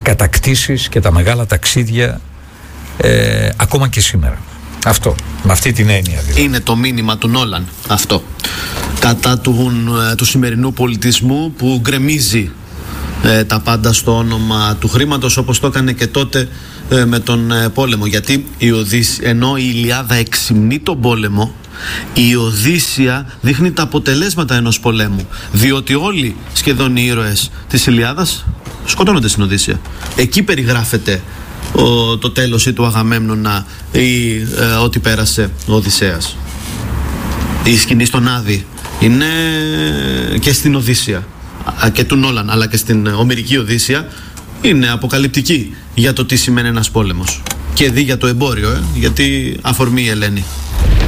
κατακτήσεις και τα μεγάλα ταξίδια ακόμα και σήμερα. Αυτό, με αυτή την έννοια δηλαδή. Είναι το μήνυμα του Νόλαν αυτό κατά του σημερινού πολιτισμού που γκρεμίζει τα πάντα στο όνομα του χρήματος, όπως το έκανε και τότε με τον πόλεμο. Γιατί ενώ η Ιλιάδα εξυμνεί τον πόλεμο, η Οδύσσεια δείχνει τα αποτελέσματα ενός πολέμου, διότι όλοι σχεδόν οι ήρωες της Ιλιάδας σκοτώνονται στην Οδύσσεια. Εκεί περιγράφεται το τέλος ή του Αγαμέμνονα ή ό,τι πέρασε ο Οδυσσέας. Η σκηνή στον Άδη είναι και στην Οδύσσεια και του Νόλαν, αλλά και στην Ομηρική Οδύσσεια είναι αποκαλυπτική για το τι σημαίνει ένας πόλεμος. Και δει για το εμπόριο, γιατί αφορμή η Ελένη.